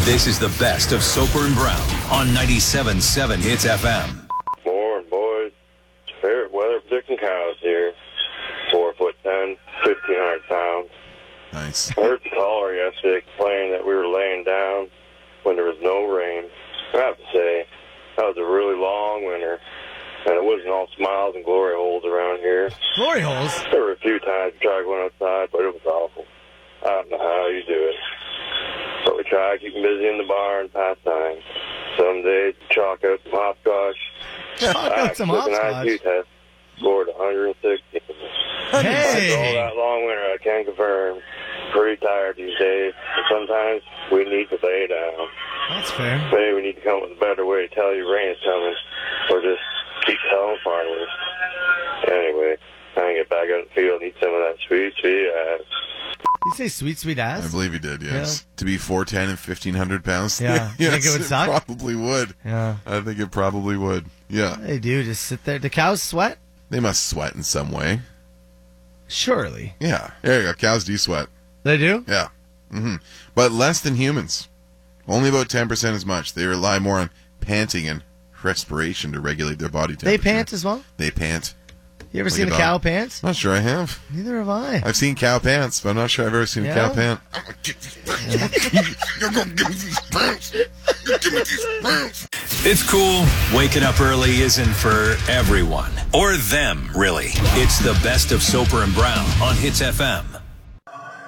This is the best of Soper and Brown on 97.7 Hits FM. Morning, boys. Favorite weather predicting cows here. 4'10", 1,500 pounds. Nice. I heard the caller yesterday complaining that we were laying down when there was no rain. I have to say, that was a really long winter, and it wasn't all smiles and glory holes around here. Glory holes? There were a few times we tried going outside, but it was awful. I don't know how you do it. But we try to keep them busy in the barn, pass time. Some days, chalk out some hopscotch. Chalk out some hopscotch? IQ test scored 160. Hey! After all that long winter, I can confirm, pretty tired these days. And sometimes we need to lay down. That's fair. Maybe we need to come up with a better way to tell you rain is coming, or just keep telling farmers. Anyway, I can get back out in the field and eat some of that sweet ass. Did you say sweet, sweet ass? I believe he did, yes. Yeah. To be 4'10" and 1,500 pounds? Yeah. Yes, think it would suck? Probably would. Yeah. I think it probably would. Yeah. They do. Just sit there. Do cows sweat? They must sweat in some way. Surely. Yeah. There you go. Cows do sweat. They do? Yeah. Mm-hmm. But less than humans. Only about 10% as much. They rely more on panting and respiration to regulate their body temperature. They pant as well? They pant. You ever seen a cow pants? Not sure I have. Neither have I. I've seen cow pants, but I'm not sure I've ever seen a cow pant. You're going to give me these pants. Give me these pants. It's cool. Waking up early isn't for everyone. Or them, really. It's the best of Soper and Brown on Hits FM.